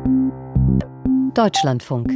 Deutschlandfunk.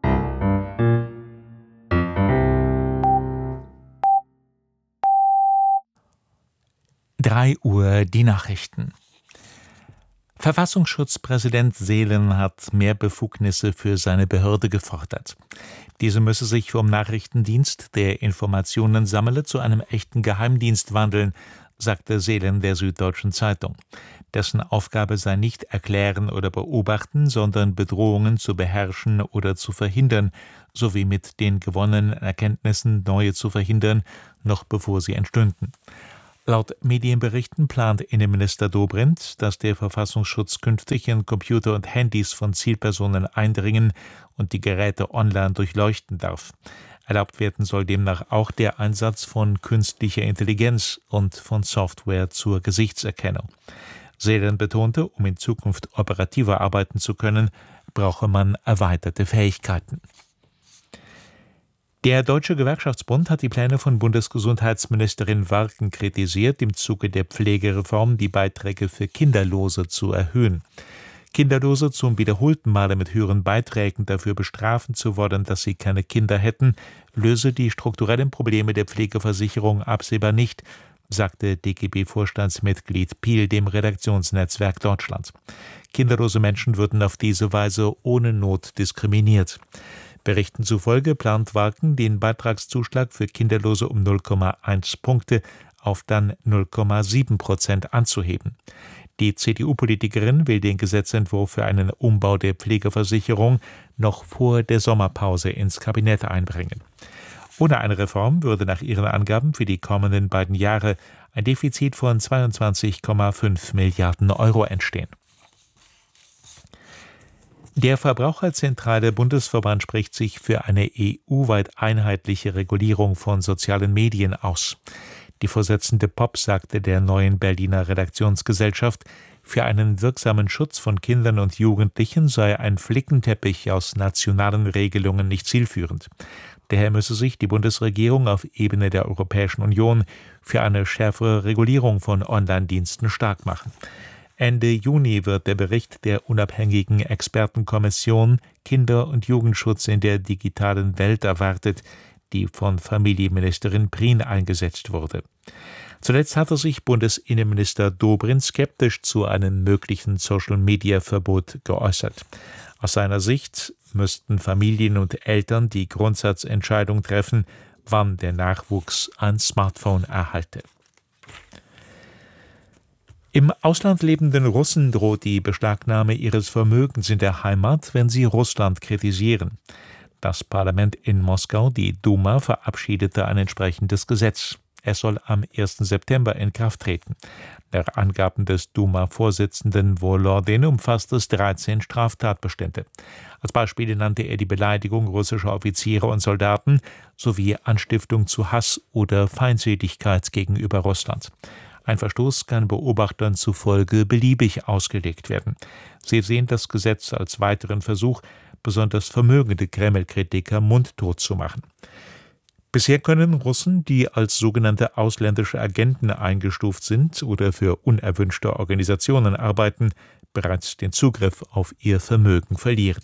Uhr die Nachrichten. Verfassungsschutzpräsident Seelen hat mehr Befugnisse für seine Behörde gefordert. Diese müsse sich vom Nachrichtendienst, der Informationen sammle, zu einem echten Geheimdienst wandeln, sagte Seelen der Süddeutschen Zeitung. Dessen Aufgabe sei nicht erklären oder beobachten, sondern Bedrohungen zu beherrschen oder zu verhindern, sowie mit den gewonnenen Erkenntnissen neue zu verhindern, noch bevor sie entstünden. Laut Medienberichten plant Innenminister Dobrindt, dass der Verfassungsschutz künftig in Computer und Handys von Zielpersonen eindringen und die Geräte online durchleuchten darf. Erlaubt werden soll demnach auch der Einsatz von künstlicher Intelligenz und von Software zur Gesichtserkennung. Seelen betonte, um in Zukunft operativer arbeiten zu können, brauche man erweiterte Fähigkeiten. Der Deutsche Gewerkschaftsbund hat die Pläne von Bundesgesundheitsministerin Warken kritisiert, im Zuge der Pflegereform die Beiträge für Kinderlose zu erhöhen. Kinderlose zum wiederholten Male mit höheren Beiträgen dafür bestrafen zu wollen, dass sie keine Kinder hätten, löse die strukturellen Probleme der Pflegeversicherung absehbar nicht, sagte DGB-Vorstandsmitglied Piel dem Redaktionsnetzwerk Deutschland. Kinderlose Menschen würden auf diese Weise ohne Not diskriminiert. Berichten zufolge plant Warken, den Beitragszuschlag für Kinderlose um 0,1 Punkte auf dann 0,7% anzuheben. Die CDU-Politikerin will den Gesetzentwurf für einen Umbau der Pflegeversicherung noch vor der Sommerpause ins Kabinett einbringen. Ohne eine Reform würde nach ihren Angaben für die kommenden beiden Jahre ein Defizit von 22,5 Milliarden Euro entstehen. Der Verbraucherzentrale Bundesverband spricht sich für eine EU-weit einheitliche Regulierung von sozialen Medien aus. Die Vorsitzende Popp sagte der neuen Berliner Redaktionsgesellschaft, für einen wirksamen Schutz von Kindern und Jugendlichen sei ein Flickenteppich aus nationalen Regelungen nicht zielführend. Daher müsse sich die Bundesregierung auf Ebene der Europäischen Union für eine schärfere Regulierung von Online-Diensten stark machen. Ende Juni wird der Bericht der unabhängigen Expertenkommission Kinder- und Jugendschutz in der digitalen Welt erwartet, die von Familienministerin Prien eingesetzt wurde. Zuletzt hatte sich Bundesinnenminister Dobrindt skeptisch zu einem möglichen Social-Media-Verbot geäußert. Aus seiner Sicht müssten Familien und Eltern die Grundsatzentscheidung treffen, wann der Nachwuchs ein Smartphone erhalte. Im Ausland lebenden Russen droht die Beschlagnahme ihres Vermögens in der Heimat, wenn sie Russland kritisieren. Das Parlament in Moskau, die Duma, verabschiedete ein entsprechendes Gesetz. Es soll am 1. September in Kraft treten. Nach Angaben des Duma-Vorsitzenden Volodin umfasst es 13 Straftatbestände. Als Beispiele nannte er die Beleidigung russischer Offiziere und Soldaten sowie Anstiftung zu Hass oder Feindseligkeit gegenüber Russland. Ein Verstoß kann Beobachtern zufolge beliebig ausgelegt werden. Sie sehen das Gesetz als weiteren Versuch, besonders vermögende Kreml-Kritiker mundtot zu machen. Bisher können Russen, die als sogenannte ausländische Agenten eingestuft sind oder für unerwünschte Organisationen arbeiten, bereits den Zugriff auf ihr Vermögen verlieren.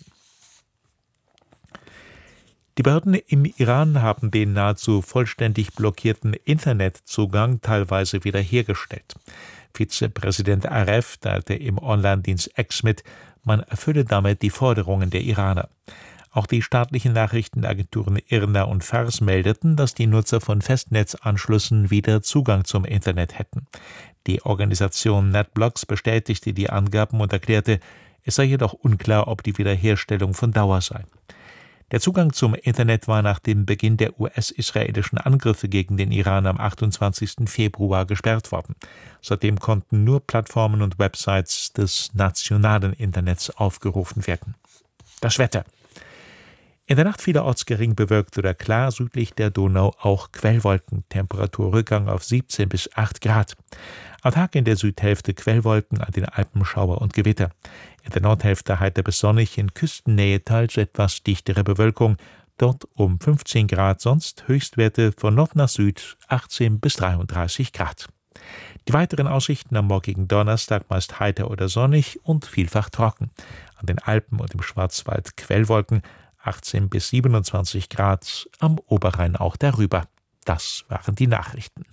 Die Behörden im Iran haben den nahezu vollständig blockierten Internetzugang teilweise wiederhergestellt. Vizepräsident Aref teilte im Online-Dienst X mit, man erfülle damit die Forderungen der Iraner. Auch die staatlichen Nachrichtenagenturen IRNA und Fars meldeten, dass die Nutzer von Festnetzanschlüssen wieder Zugang zum Internet hätten. Die Organisation NetBlocks bestätigte die Angaben und erklärte, es sei jedoch unklar, ob die Wiederherstellung von Dauer sei. Der Zugang zum Internet war nach dem Beginn der US-israelischen Angriffe gegen den Iran am 28. Februar gesperrt worden. Seitdem konnten nur Plattformen und Websites des nationalen Internets aufgerufen werden. Das Wetter. In der Nacht vielerorts gering bewölkt oder klar, südlich der Donau auch Quellwolken, Temperaturrückgang auf 17 bis 8 Grad. Am Tag in der Südhälfte Quellwolken, an den Alpen Schauer und Gewitter. In der Nordhälfte heiter bis sonnig, in Küstennähe teils etwas dichtere Bewölkung, dort um 15 Grad, sonst Höchstwerte von Nord nach Süd 18 bis 33 Grad. Die weiteren Aussichten am morgigen Donnerstag meist heiter oder sonnig und vielfach trocken. An den Alpen und im Schwarzwald Quellwolken, 18 bis 27 Grad, am Oberrhein auch darüber. Das waren die Nachrichten.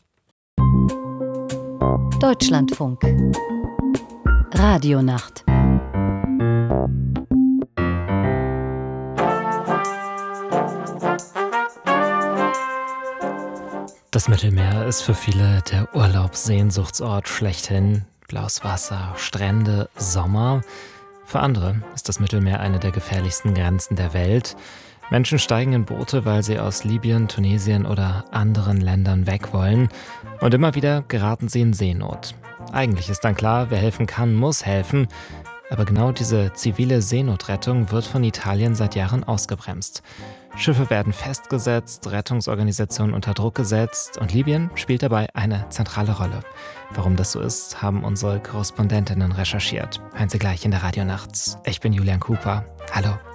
Deutschlandfunk Radionacht. Das Mittelmeer ist für viele der Urlaubssehnsuchtsort schlechthin. Blaues Wasser, Strände, Sommer. Für andere ist das Mittelmeer eine der gefährlichsten Grenzen der Welt. Menschen steigen in Boote, weil sie aus Libyen, Tunesien oder anderen Ländern weg wollen. Und immer wieder geraten sie in Seenot. Eigentlich ist dann klar, wer helfen kann, muss helfen. Aber genau diese zivile Seenotrettung wird von Italien seit Jahren ausgebremst. Schiffe werden festgesetzt, Rettungsorganisationen unter Druck gesetzt und Libyen spielt dabei eine zentrale Rolle. Warum das so ist, haben unsere Korrespondentinnen recherchiert. Hören Sie gleich in der Radionacht. Ich bin Julian Cooper. Hallo.